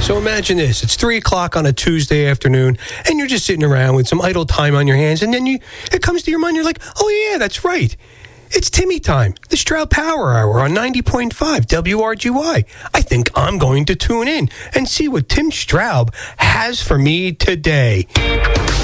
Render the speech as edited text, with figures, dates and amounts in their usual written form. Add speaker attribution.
Speaker 1: So imagine this. It's 3 o'clock on a Tuesday afternoon, and you're just sitting around with some idle time on your hands, and then it comes to your mind, you're like, oh, yeah, that's right. It's Timmy time, the Stroud Power Hour on 90.5 WRGY. I think I'm going to tune in and see what Tim Straub has for me today.